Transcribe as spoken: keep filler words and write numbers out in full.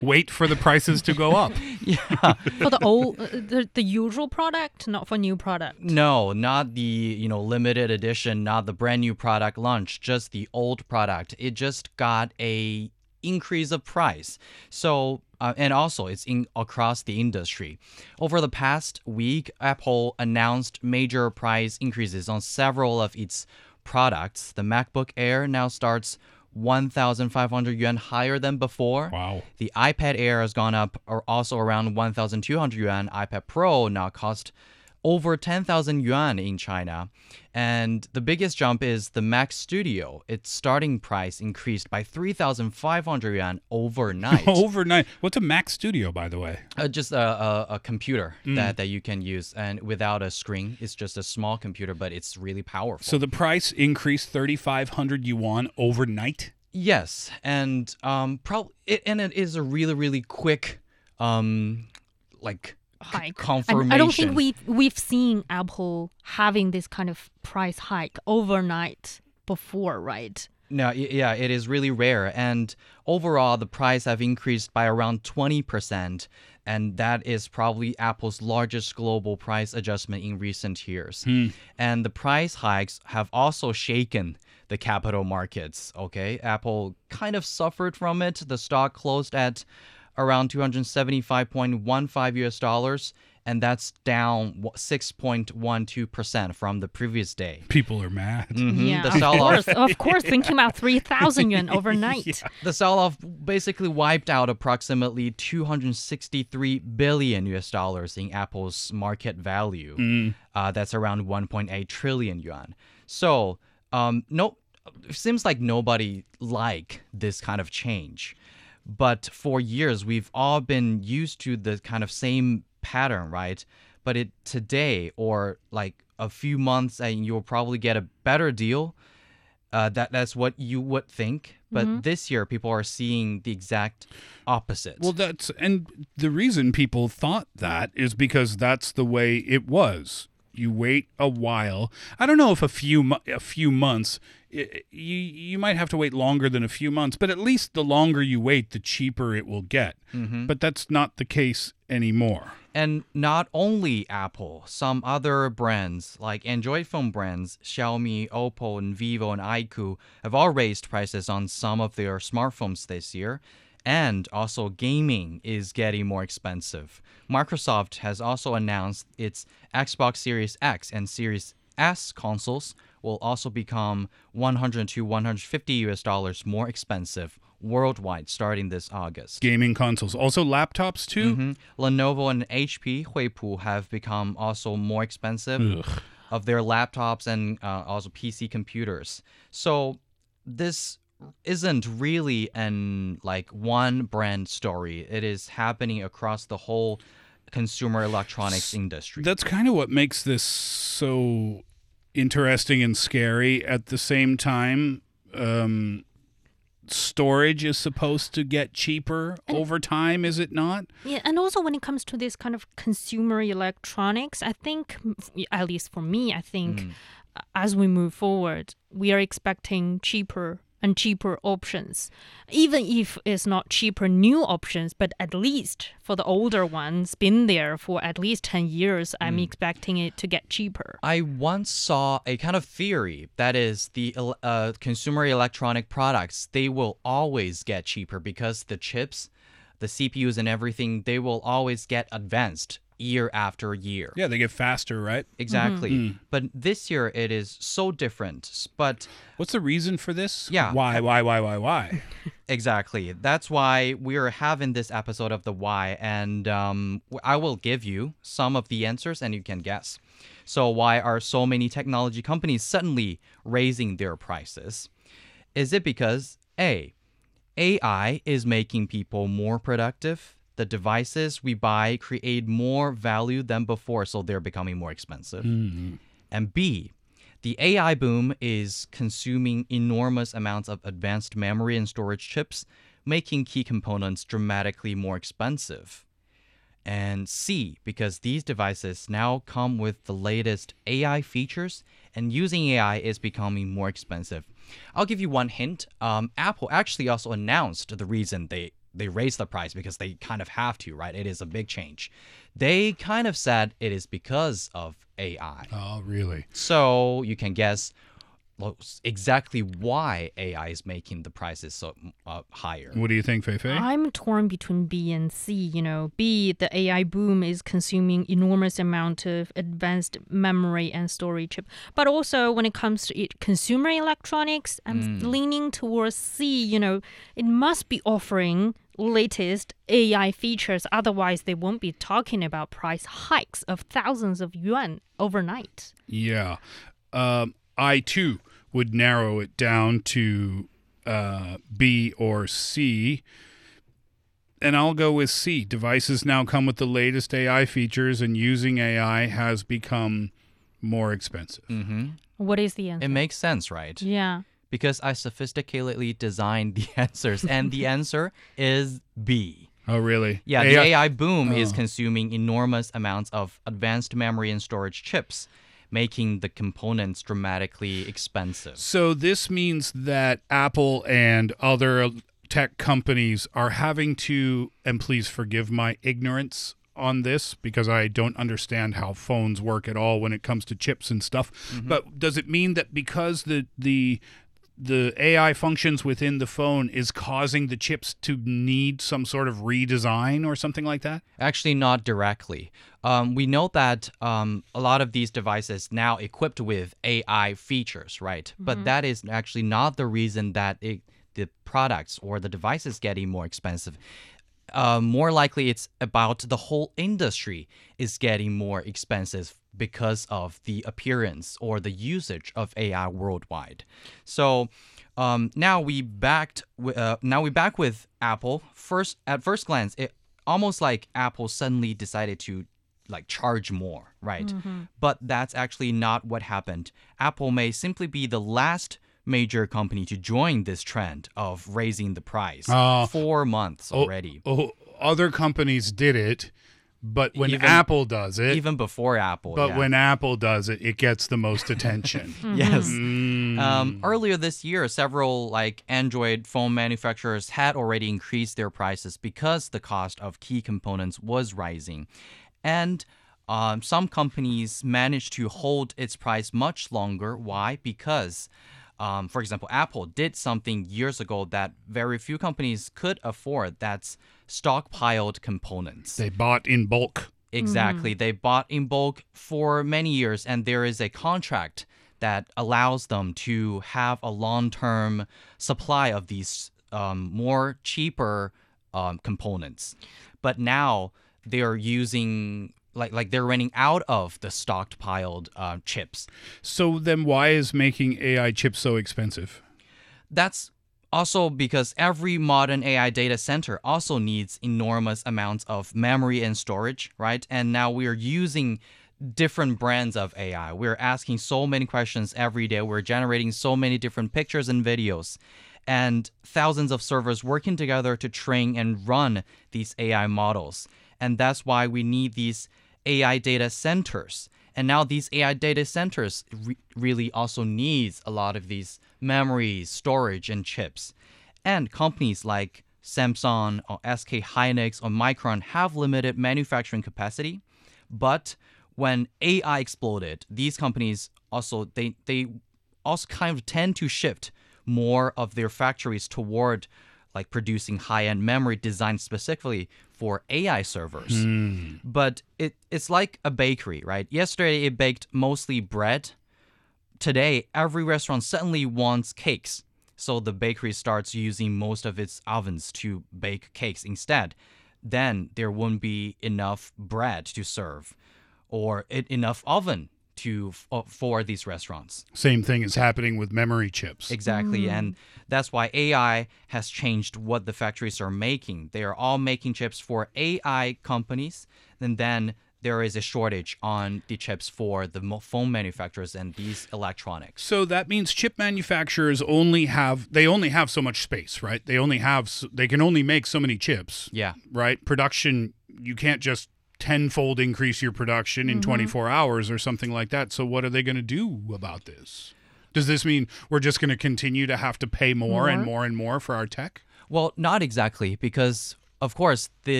wait for the prices to go up. Yeah. For the old, uh, the, the usual product, not for new product. No, not the, you know, limited edition, not the brand new product launch, just the old product. It just got a increase of price. So, uh, and also it's in across the industry. Over the past week, Apple announced major price increases on several of its products. The MacBook Air now starts one thousand five hundred yuan higher than before. Wow. The iPad Air has gone up or also around one thousand two hundred yuan. iPad Pro now cost over ten thousand yuan in China. And the biggest jump is the Mac Studio. Its starting price increased by three thousand five hundred yuan overnight. Overnight. What's a Mac Studio, by the way? Uh, just a, a, a computer mm. that, that you can use, and without a screen. It's just a small computer, but it's really powerful. So the price increased thirty-five hundred yuan overnight? Yes, and um, prob- it, and it is a really, really quick, um, like... hike. confirmation. I don't think we've, we've seen Apple having this kind of price hike overnight before, right? No, yeah, it is really rare. And overall, the price have increased by around twenty percent. And that is probably Apple's largest global price adjustment in recent years. Hmm. And the price hikes have also shaken the capital markets, okay? Apple kind of suffered from it. The stock closed at around two hundred seventy-five point one five U S dollars, and that's down six point one two percent from the previous day. People are mad. Mm-hmm. Yeah, the of sell-off, course, of course, thinking about three thousand yuan overnight. Yeah. the sell-off basically wiped out approximately two hundred sixty-three billion U S dollars in Apple's market value. Mm. Uh, that's around one point eight trillion yuan. So, um, no, it seems like nobody like this kind of change. But for years, we've all been used to the kind of same pattern, right? But it today or like a few months, and you'll probably get a better deal. Uh, that that's what you would think. But Mm-hmm. this year, people are seeing the exact opposite. Well, that's and the reason people thought that is because that's the way it was. You wait a while. I don't know if a few mo- a few months. It, you you might have to wait longer than a few months, but at least the longer you wait, the cheaper it will get. Mm-hmm. But that's not the case anymore. And not only Apple, some other brands like Android phone brands, Xiaomi, Oppo, and Vivo, and iQOO have all raised prices on some of their smartphones this year. And also gaming is getting more expensive. Microsoft has also announced its Xbox Series X and Series S consoles will also become one hundred to one hundred fifty U S dollars more expensive worldwide starting this August. Gaming consoles, also laptops too. Mm-hmm. Lenovo and H P, Huipu, have become also more expensive Ugh. of their laptops and uh, also P C computers. So this isn't really an like one brand story. It is happening across the whole consumer electronics industry. That's kind of what makes this so interesting and scary at the same time. Um, storage is supposed to get cheaper over time, is it not? Yeah, and also when it comes to this kind of consumer electronics, I think, at least for me, I think Mm. as we move forward, we are expecting cheaper and cheaper options. Even if it's not cheaper new options, but at least for the older ones, been there for at least ten years, I'm expecting it to get cheaper. I once saw a kind of theory that is the uh, consumer electronic products, they will always get cheaper because the chips, the C P Us and everything, they will always get advanced year after year. Yeah, they get faster, right? Exactly. Mm. But this year it is so different. But What's the reason for this? Yeah. Why, why, why, why, why? exactly. That's why we're having this episode of The Why. And um, I will give you some of the answers and you can guess. So why are so many technology companies suddenly raising their prices? Is it because A, A I is making people more productive? The devices we buy create more value than before, so they're becoming more expensive. Mm. And B, the A I boom is consuming enormous amounts of advanced memory and storage chips, making key components dramatically more expensive. And C, because these devices now come with the latest A I features, and using A I is becoming more expensive. I'll give you one hint. Um, Apple actually also announced the reason they they raised the price because they kind of have to, right? It is a big change. They kind of said it is because of A I. Oh, really? So you can guess exactly why A I is making the prices so uh, higher. What do you think, Fei Fei? I'm torn between B and C. You know, B, the A I boom is consuming enormous amount of advanced memory and storage chip. But also when it comes to it, consumer electronics, I'm Mm. leaning towards C. You know, it must be offering latest A I features. Otherwise, they won't be talking about price hikes of thousands of yuan overnight. Yeah. Um, I, too, would narrow it down to uh, B or C. And I'll go with C. Devices now come with the latest A I features, and using A I has become more expensive. Mm-hmm. What is the answer? It makes sense, right? Yeah. Because I sophisticatedly designed the answers, and the answer is B. Oh, really? Yeah, A I the A I boom is Oh. consuming enormous amounts of advanced memory and storage chips, making the components dramatically expensive. So this means that Apple and other tech companies are having to, and please forgive my ignorance on this because I don't understand how phones work at all when it comes to chips and stuff. Mm-hmm. But does it mean that because the the the A I functions within the phone is causing the chips to need some sort of redesign or something like that? Actually, not directly. Um, we know that um, a lot of these devices now equipped with A I features, right? But that is actually not the reason that it, the products or the devices getting more expensive. Uh, more likely, it's about the whole industry is getting more expensive because of the appearance or the usage of A I worldwide. So um, now we backed. wi- Uh, now we back with Apple. First, at first glance, it almost like Apple suddenly decided to like charge more, right? But that's actually not what happened. Apple may simply be the last major company to join this trend of raising the price. Oh. Four months already. Oh, other companies did it, but when Even- Apple does it, Even before Apple. but yeah. when Apple does it, it gets the most attention. Yes. Mm. Um, earlier this year, several like Android phone manufacturers had already increased their prices because the cost of key components was rising, and um, some companies managed to hold its price much longer. Why? Because, um, for example, Apple did something years ago that very few companies could afford. That's stockpiled components. They bought in bulk. Exactly. They bought in bulk for many years, and there is a contract that allows them to have a long-term supply of these um, more cheaper um, components. But now they are using like like they're running out of the stockpiled uh, chips. So then why is making A I chips so expensive? That's also because every modern A I data center also needs enormous amounts of memory and storage, right? And now we're using different brands of A I. We're asking so many questions every day. We're generating so many different pictures and videos, and thousands of servers working together to train and run these A I models. And that's why we need these A I data centers. And now these A I data centers re- really also needs a lot of these memory, storage, and chips. And companies like Samsung or S K Hynix or Micron have limited manufacturing capacity. But when A I exploded, these companies also they they also kind of tend to shift more of their factories toward like producing high-end memory designed specifically for A I servers. But it it's like a bakery, right? Yesterday it baked mostly bread. Today every restaurant suddenly wants cakes. So the bakery starts using most of its ovens to bake cakes instead. Then there won't be enough bread to serve or it, enough oven to uh, for these restaurants. Same thing is happening with memory chips. Exactly. And that's why A I has changed what the factories are making. They are all making chips for A I companies. And then there is a shortage on the chips for the mo- phone manufacturers and these electronics. So that means chip manufacturers only have they only have so much space, right? They only have s- they can only make so many chips, Yeah. right? Production, you can't just tenfold increase your production in twenty-four hours or something like that. So what are they going to do about this? Does this mean we're just going to continue to have to pay more, and More? more and more for our tech? Well, not exactly, because of course the